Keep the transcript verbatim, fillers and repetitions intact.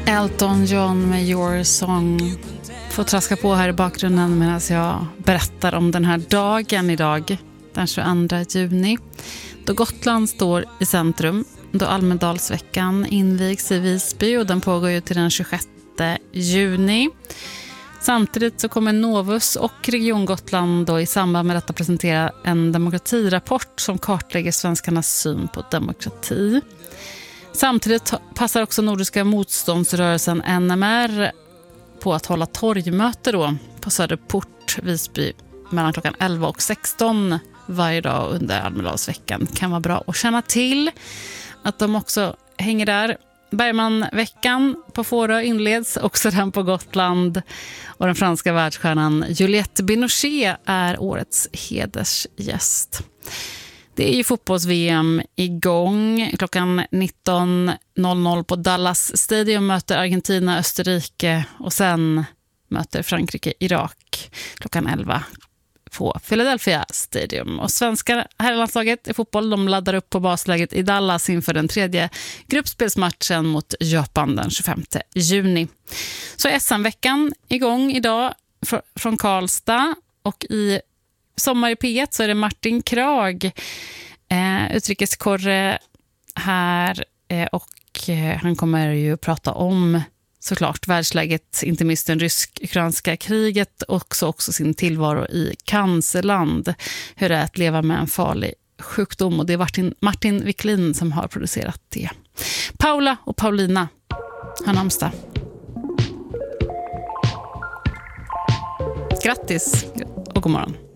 Elton John med Your Song får traska på här i bakgrunden medan jag berättar om den här dagen idag, den tjugoandra juni, då Gotland står i centrum, då Almedalsveckan invigs i Visby och den pågår ju till den tjugosjätte juni. Samtidigt så kommer Novus och Region Gotland då i samband med detta presentera en demokratirapport som kartlägger svenskarnas syn på demokrati. Samtidigt passar också Nordiska motståndsrörelsen N M R på att hålla torgmöte då på Söderport, Visby, mellan klockan elva och sexton varje dag under Almedalsveckan. Kan vara bra att känna till att de också hänger där. Bergmanveckan på Fårö inleds, också den på Gotland, och den franska världsstjärnan Juliette Binoche är årets hedersgäst. Det är ju fotbolls-V M igång. Klockan nitton noll noll på Dallas Stadium möter Argentina Österrike och sen möter Frankrike Irak klockan elva på Philadelphia Stadium. Och svenska herrlandslaget i fotboll, de laddar upp på basläget i Dallas inför den tredje gruppspelsmatchen mot Japan den tjugofemte juni. Så S M-veckan igång idag fr- från Karlstad, och i Sommar i P ett så är det Martin Krag, eh, utrikeskorre här, eh, och eh, han kommer ju prata om såklart världsläget, inte minst den rysk-ukrainska kriget, och också, också sin tillvaro i cancerland, hur det är att leva med en farlig sjukdom, och det är Martin, Martin Wiklin som har producerat det. Paula och Paulina har namnsdag. Grattis och god morgon.